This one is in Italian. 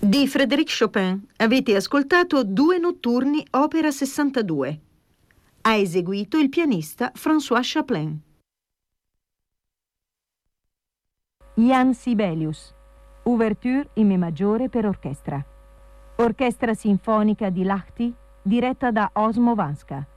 Di Frédéric Chopin avete ascoltato Due notturni, opera 62. Ha eseguito il pianista François Chaplin. Jan Sibelius, Ouverture in Mi maggiore per orchestra. Orchestra sinfonica di Lahti, diretta da Osmo Vanska.